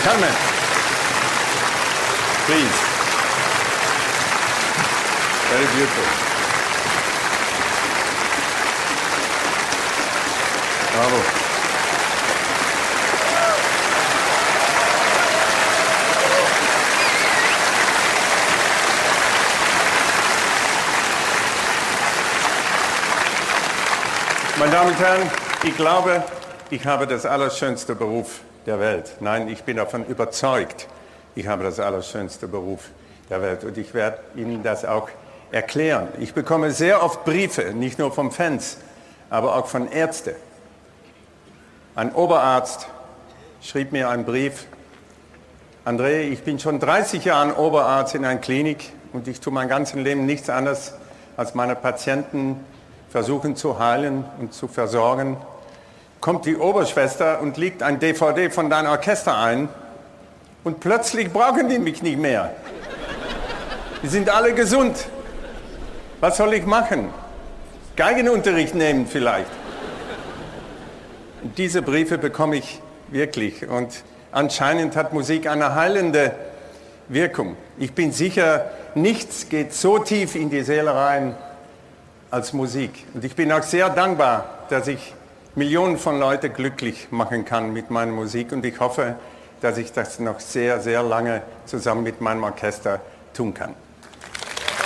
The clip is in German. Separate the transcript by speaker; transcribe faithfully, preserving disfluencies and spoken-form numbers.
Speaker 1: Come in. Please. Very beautiful. Bravo. Meine Damen und Herren, ich glaube, ich habe das allerschönste Beruf der Welt. Nein, ich bin davon überzeugt, ich habe das allerschönste Beruf der Welt. Und ich werde Ihnen das auch erklären. Ich bekomme sehr oft Briefe, nicht nur von Fans, aber auch von Ärzten. Ein Oberarzt schrieb mir einen Brief: André, ich bin schon dreißig Jahre Oberarzt in einer Klinik und ich tue mein ganzes Leben nichts anderes, als meine Patienten versuchen zu heilen und zu versorgen. Kommt die Oberschwester und legt ein D V D von deinem Orchester ein und plötzlich brauchen die mich nicht mehr. Die sind alle gesund. Was soll ich machen? Geigenunterricht nehmen vielleicht. Und diese Briefe bekomme ich wirklich und anscheinend hat Musik eine heilende Wirkung. Ich bin sicher, nichts geht so tief in die Seele rein als Musik. Und ich bin auch sehr dankbar, dass ich Millionen von Leuten glücklich machen kann mit meiner Musik und ich hoffe, dass ich das noch sehr, sehr lange zusammen mit meinem Orchester tun kann.